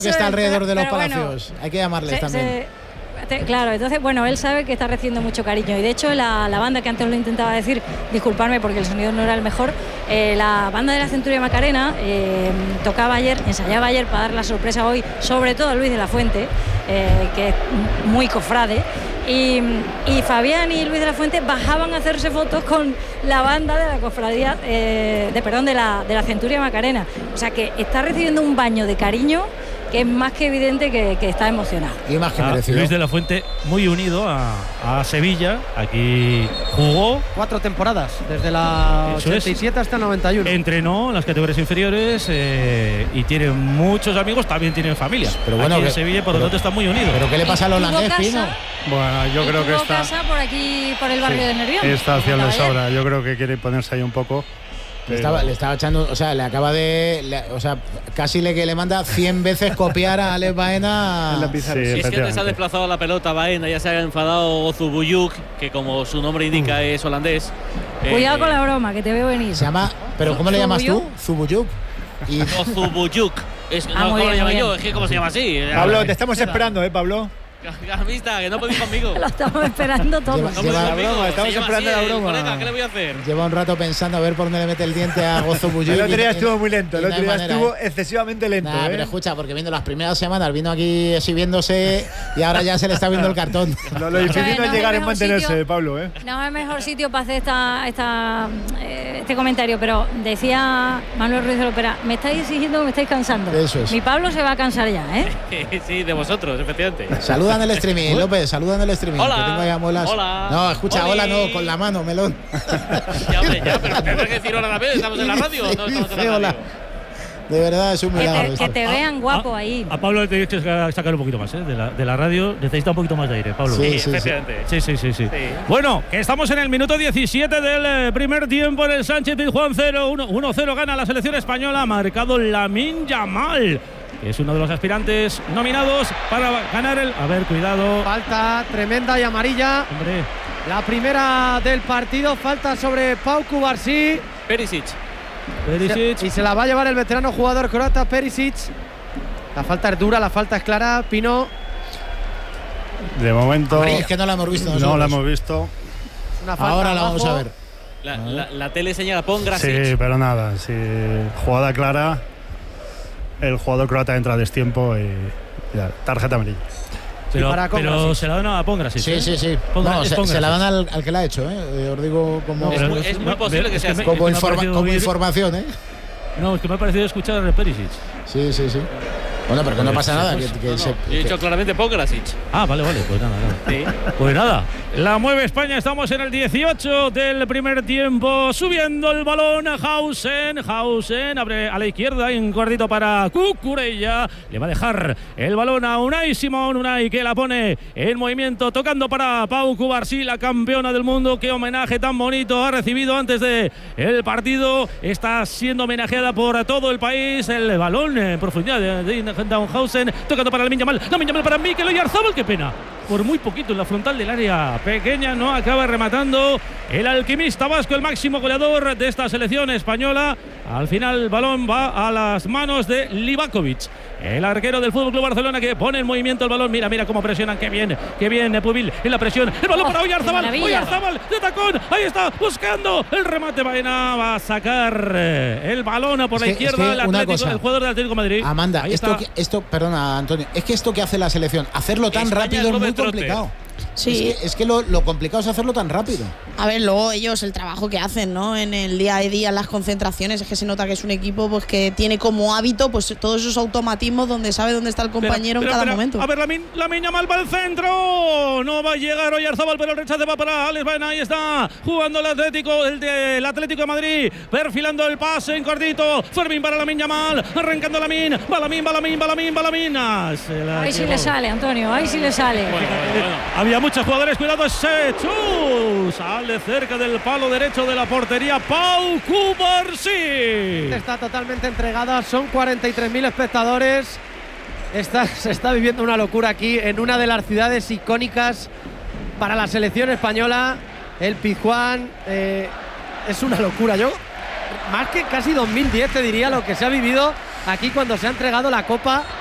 que está alrededor de los palacios. Bueno, hay que llamarles también. Claro, entonces, bueno, él sabe que está recibiendo mucho cariño. Y de hecho, la banda que antes lo intentaba decir, disculparme porque el sonido no era el mejor, la banda de la Centuria Macarena ensayaba ayer para dar la sorpresa hoy, sobre todo a Luis de la Fuente, que es muy cofrade. Y Fabián y Luis de la Fuente bajaban a hacerse fotos con la banda de la cofradía, de la Centuria Macarena. O sea que está recibiendo un baño de cariño que es más que evidente que está emocionado. Y más que merecido. Luis de la Fuente muy unido a Sevilla. Aquí jugó 4 temporadas, desde la 87 hasta el 91. Entrenó en las categorías inferiores y tiene muchos amigos, también tiene familia. Pero bueno, aquí en Sevilla, por lo tanto está muy unido. ¿Pero qué le pasa al holandés, Pino? Bueno, yo creo que está casa por aquí, por el barrio de Nervión. Está hacia la sobra. Yo creo que quiere ponerse ahí un poco. Le estaba echando, o sea, le acaba de, casi le manda 100 veces copiar a Alex Baena. Sí, es que se ha desplazado la pelota Baena, ya se ha enfadado Ozubuyuk, que como su nombre indica es holandés. Cuidado con la broma, que te veo venir. Se llama, pero ¿cómo le llamas tú? Zubuyuk. Ozubuyuk. ¿Cómo lo llamo yo? Es que ¿cómo se llama así? Pablo, te estamos esperando, Pablo. Gamista, que no podéis conmigo. Lo estamos esperando todos. Estamos esperando la broma. Colega, ¿qué le voy a hacer? Lleva un rato pensando a ver por dónde le mete el diente a Gozo Buyuk. El otro día estuvo muy lento, el otro día estuvo excesivamente lento. Pero escucha, porque viendo las primeras semanas vino aquí exhibiéndose y ahora ya se le está viendo el cartón. Lo difícil no es llegar en mantenerse, Pablo. No es el mejor sitio para hacer este comentario, pero decía Manuel Ruiz de Lopera, me estáis exigiendo que me estáis cansando. Eso es. Mi Pablo se va a cansar ya, Sí, de vosotros, efectivamente. Saludan el streaming, López, saludan el streaming. Hola. Que tengo ahí a muelas. Hola. No, escucha, Oli. hola no, con la mano, melón. Ya, pero tendrás que decir hola a la vez, estamos en la radio. No, estamos en la radio. Hola. De verdad es un milagro. Que te vean guapo ahí. A Pablo le tenéis que sacar un poquito más de la radio. Necesita un poquito más de aire, Pablo. Sí, efectivamente. Sí. Bueno, que estamos en el minuto 17 del primer tiempo en el Sánchez Pizjuán 1-0 gana la selección española. Ha marcado Lamine Yamal, que es uno de los aspirantes nominados para ganar el... A ver, cuidado. Falta tremenda y amarilla. Hombre. La primera del partido, falta sobre Pau Cubarsí. Perisic. Y se la va a llevar el veterano jugador croata Perisic. La falta es dura, la falta es clara. Pino. De momento. Es que no la hemos visto nosotros. No la hemos visto. Una falta ahora la abajo. vamos a ver. La tele señala Pongrasic. Sí, pero nada. Sí, jugada clara. El jugador croata entra a destiempo y ya, tarjeta amarilla. Pero se la dan a Pongrasic. Sí. Se la dan al que la ha hecho, os digo como. Es muy posible que sea así. Como información, No, es que me ha parecido escuchar a Perisic. Sí. Bueno, pero que no pasa nada. He dicho claramente Pongrasic. Ah, vale, pues nada. Sí. Pues nada, la mueve España, estamos en el 18 del primer tiempo, subiendo el balón a Hausen, abre a la izquierda, hay un cuartito para Cucurella, le va a dejar el balón a Unai Simón, Unai que la pone en movimiento, tocando para Pau Cubarsí, la campeona del mundo. Qué homenaje tan bonito ha recibido antes de el partido, está siendo homenajeada por todo el país, el balón en profundidad de Hausen, tocando para Lamine Yamal para Mikel Oyarzabal, qué pena, por muy poquito en la frontal del área pequeña, no acaba rematando el alquimista vasco, el máximo goleador de esta selección española. Al final el balón va a las manos de Livakovic, el arquero del FC Barcelona, que pone en movimiento el balón. Mira cómo presionan, qué bien Pubil en la presión, el balón para Oyarzabal de tacón, ahí está buscando el remate. Baena va a sacar el balón por la izquierda, el jugador del Atlético de Madrid. Amanda, perdona Antonio, es que esto que hace la selección, hacerlo tan España rápido es muy complicado. Sí. Es que lo complicado es hacerlo tan rápido. A ver, luego ellos, el trabajo que hacen, ¿no? En el día a día, en las concentraciones, es que se nota que es un equipo pues que tiene como hábito pues todos esos automatismos donde sabe dónde está el compañero en cada momento. A ver, Lamine Yamal va al centro. No va a llegar Oyarzabal, pero el rechace va para Alex Baena. Ahí está jugando el Atlético de Madrid, perfilando el pase en cortito. Fermín para Lamine Yamal, arrancando Lamine. Va Lamine. Ahí sí le sale, Antonio, ahí sí le sale. Bueno. Había muchos jugadores, cuidado, Sechus. Sale cerca del palo derecho de la portería Pau Cubarsí. Está totalmente entregada, son 43.000 espectadores. Se está viviendo una locura aquí en una de las ciudades icónicas para la selección española, el Pizjuán. Es una locura. Yo, más que casi 2010, te diría lo que se ha vivido aquí cuando se ha entregado la Copa